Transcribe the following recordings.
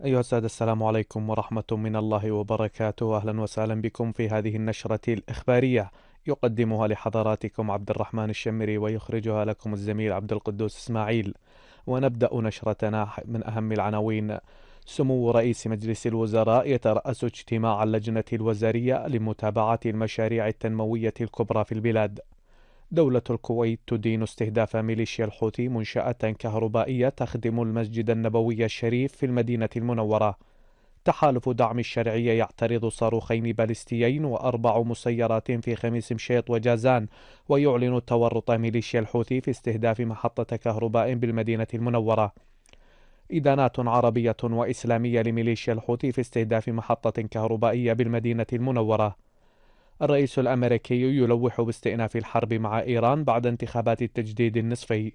أيها السادة، السلام عليكم ورحمة من الله وبركاته. أهلا وسهلا بكم في هذه النشرة الإخبارية، يقدمها لحضراتكم عبد الرحمن الشمري، ويخرجها لكم الزميل عبد القدوس إسماعيل. ونبدأ نشرتنا من أهم العناوين. سمو رئيس مجلس الوزراء يترأس اجتماع اللجنة الوزارية لمتابعة المشاريع التنموية الكبرى في البلاد. دولة الكويت تدين استهداف ميليشيا الحوثي منشأة كهربائية تخدم المسجد النبوي الشريف في المدينة المنورة. تحالف دعم الشرعية يعترض صاروخين باليستيين وأربع مسيرات في خميس مشيط وجازان، ويعلن تورط ميليشيا الحوثي في استهداف محطة كهرباء بالمدينة المنورة. إدانات عربية وإسلامية لميليشيا الحوثي في استهداف محطة كهربائية بالمدينة المنورة. الرئيس الأمريكي يلوح باستئناف الحرب مع إيران بعد انتخابات التجديد النصفي.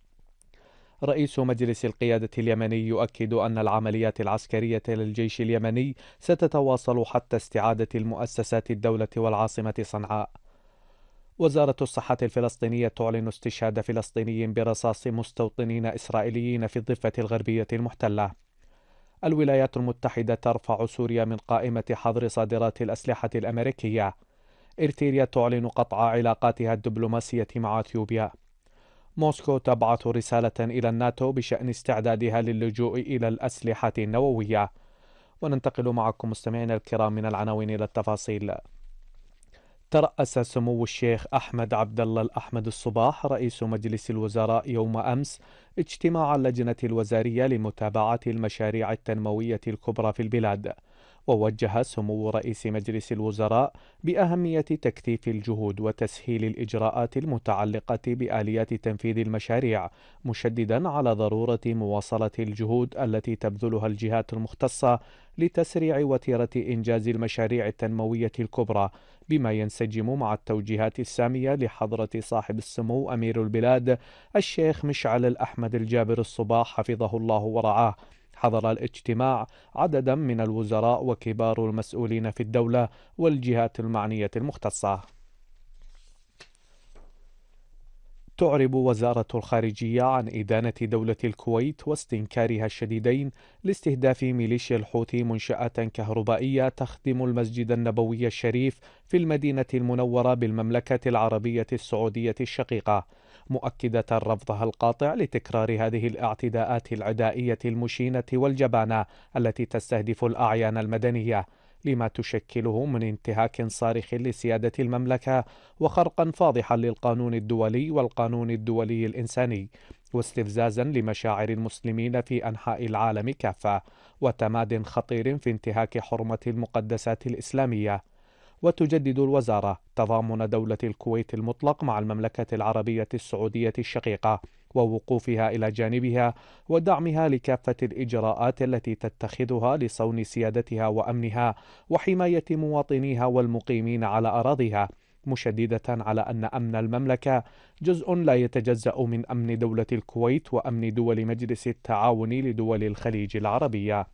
رئيس مجلس القيادة اليمني يؤكد أن العمليات العسكرية للجيش اليمني ستتواصل حتى استعادة المؤسسات الدولة والعاصمة صنعاء. وزارة الصحة الفلسطينية تعلن استشهاد فلسطيني برصاص مستوطنين إسرائيليين في الضفة الغربية المحتلة. الولايات المتحدة ترفع سوريا من قائمة حظر صادرات الأسلحة الأمريكية. إرتريا تعلن قطع علاقاتها الدبلوماسية مع أثيوبيا. موسكو تبعث رسالة إلى الناتو بشأن استعدادها للجوء إلى الأسلحة النووية. وننتقل معكم مستمعينا الكرام من العناوين إلى التفاصيل. ترأس سمو الشيخ أحمد عبد الله الأحمد الصباح رئيس مجلس الوزراء يوم أمس اجتماع اللجنة الوزارية لمتابعة المشاريع التنموية الكبرى في البلاد. ووجه سمو رئيس مجلس الوزراء بأهمية تكثيف الجهود وتسهيل الإجراءات المتعلقة بآليات تنفيذ المشاريع، مشددا على ضرورة مواصلة الجهود التي تبذلها الجهات المختصة لتسريع وتيرة إنجاز المشاريع التنموية الكبرى، بما ينسجم مع التوجيهات السامية لحضرة صاحب السمو أمير البلاد الشيخ مشعل الأحمد الجابر الصباح حفظه الله ورعاه. حضر الاجتماع عددا من الوزراء وكبار المسؤولين في الدولة والجهات المعنية المختصة. تعرب وزارة الخارجية عن إدانة دولة الكويت واستنكارها الشديدين لاستهداف ميليشيا الحوثي منشأة كهربائية تخدم المسجد النبوي الشريف في المدينة المنورة بالمملكة العربية السعودية الشقيقة، مؤكدة رفضها القاطع لتكرار هذه الاعتداءات العدائية المشينة والجبانة التي تستهدف الأعيان المدنية، لما تشكله من انتهاك صارخ لسيادة المملكة وخرقا فاضحا للقانون الدولي والقانون الدولي الإنساني، واستفزازا لمشاعر المسلمين في أنحاء العالم كافة، وتماد خطير في انتهاك حرمة المقدسات الإسلامية. وتجدد الوزارة تضامن دولة الكويت المطلق مع المملكة العربية السعودية الشقيقة، ووقوفها إلى جانبها ودعمها لكافة الإجراءات التي تتخذها لصون سيادتها وأمنها وحماية مواطنيها والمقيمين على أراضيها، مشددة على أن أمن المملكة جزء لا يتجزأ من أمن دولة الكويت وأمن دول مجلس التعاون لدول الخليج العربية.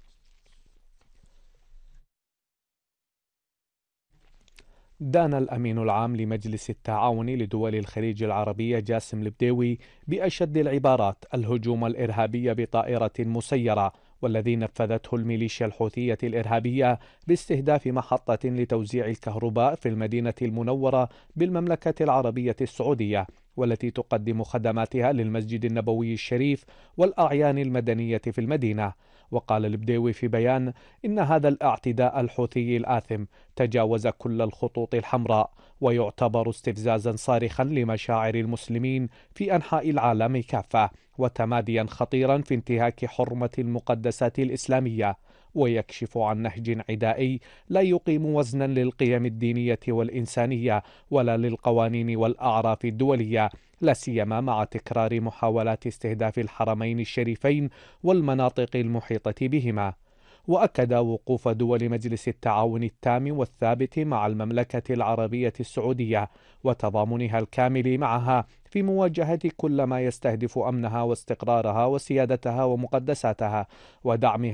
دان الأمين العام لمجلس التعاون لدول الخليج العربية جاسم البديوي بأشد العبارات الهجوم الإرهابي بطائرة مسيرة والذي نفذته الميليشيا الحوثية الإرهابية باستهداف محطة لتوزيع الكهرباء في المدينة المنورة بالمملكة العربية السعودية، والتي تقدم خدماتها للمسجد النبوي الشريف والأعيان المدنية في المدينة. وقال البديوي في بيان إن هذا الاعتداء الحوثي الآثم تجاوز كل الخطوط الحمراء، ويعتبر استفزازا صارخا لمشاعر المسلمين في أنحاء العالم كافة، وتماديا خطيرا في انتهاك حرمة المقدسات الإسلامية، ويكشف عن نهج عدائي لا يقيم وزنا للقيم الدينية والإنسانية ولا للقوانين والأعراف الدولية، لا سيما مع تكرار محاولات استهداف الحرمين الشريفين والمناطق المحيطة بهما. وأكد وقوف دول مجلس التعاون التام والثابت مع المملكة العربية السعودية وتضامنها الكامل معها في مواجهة كل ما يستهدف أمنها واستقرارها وسيادتها ومقدساتها، ودعمها